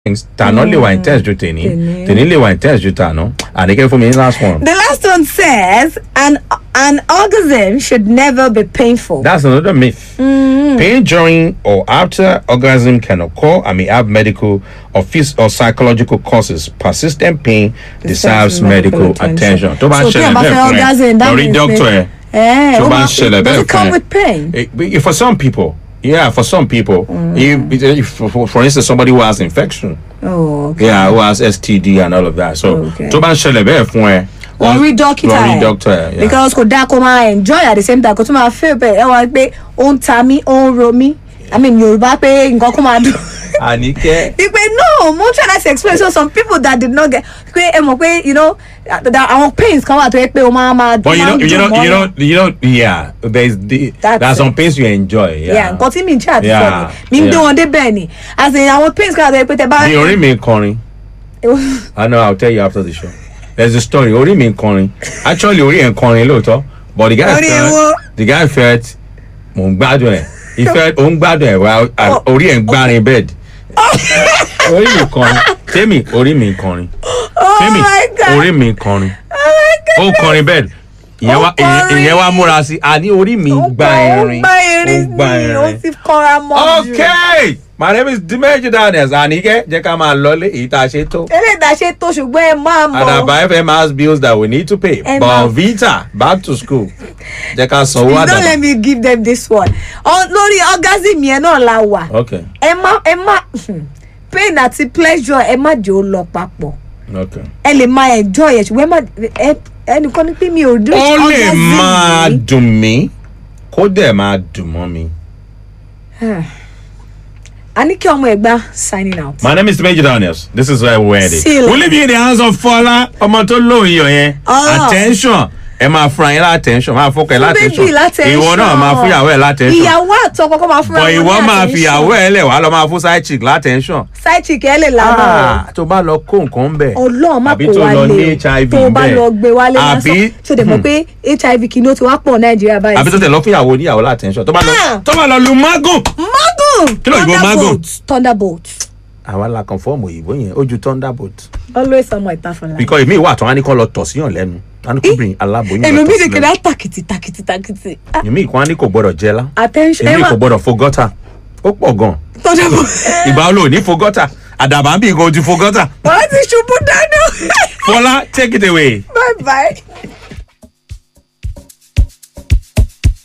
things Tano le wa intense ju teni le wa intense ju Tano. And they for me last one. The last one says an orgasm should never be painful. That's another myth. Pain during or after orgasm can occur and may have medical or psychological causes. Persistent pain deserves medical attention. So orgasm, that means doctor. Does it come with pain? For some people. Yeah, for some people, if for instance, somebody who has infection, who has STD and all of that. So, doctor, because could that come enjoy at the same time? Because my feel pay on Tammy on Romy. I mean, you'll pay in Gokumadu. No, more trying to explain. So some people that did not get, you know, that our pains come out to help mama. But you know, yeah, there's some pains you enjoy. Yeah, got him in chat. Yeah, me do on the Benny. As in our pains come out to put about. The only main calling. I know. I'll tell you after the show. There's a story. Only main calling. Actually, only and calling lot. But the guy felt he felt well, Ori and Gban in bed. Ori me calling. Tell me, Ori me calling. Tell me, Ori me calling. Oh, calling bed. Yewa Murasi, Ani Ori me Gban. Okay. My name is Dimeji Daniels. Anike, Jekama Lolly, Itasheto. And I buy FMS bills that we need to pay. But Vita, back to school. Don't let me give them this one. Oh, no, orgasm, no lawa. Okay. Emma, pain at pleasure, Emma Jo Lopapo. Okay. Emma enjoy it. And you can't pay me or do only mad to me. Could they mad to mommy? Anike Omegba signing out. My name is Major Daniels. This is where we're headed. We'll leave you in the hands of Fola Omatolo here. Attention. Emma Frank attention. Ma foko attention. Ìwọ náà ma fún ìyàwó ẹ attention. Ìyàwó àtọkọ ko ma fún ẹ. But ìwọ ma fi ìyàwó ẹ lẹ̀ wá lọ ma fún side chick attention. Side chick ẹ lè la. Tó bá lọ kó nǹkan ńbẹ̀. Ọlọ́run má kó wálé. Àbí tó lọ ní HIV ńbẹ̀. Tó bá lọ gbé wálé lásán. Ṣé dẹ̀ mọ̀ pé HIV kí ló ti wá pọ̀ Nàìjíríà báyìí. Àbí tó tẹ̀ lọ fún ìyàwó attention. Tó bá lọ lu magun. Kí ló ìbò magun? Thunderbolt. Àwa la confirm òyìnbó yẹn ojú Thunderbolt. Always someone tafola. Because èmi wà tán á ní kó lọ tọ̀ síyàn lẹ́nu. Á ní kó bring aláboyún lọ tọ̀ sílẹ̀. Èmi de kena takiti. Èmi kan á ní kò gbọ́dọ̀ jẹ́lá. Attention. Èmi kò gbọ́dọ̀ fogọ́tà. Ó pọ̀ gan. Thunderbolt. Ìgbà wo ló ní fogọ́tà? Àdàbà ń bí nǹkan ojú fogọ́tà. Wọ́n ti ṣubú dánú. Fola, take it away. Bye bye.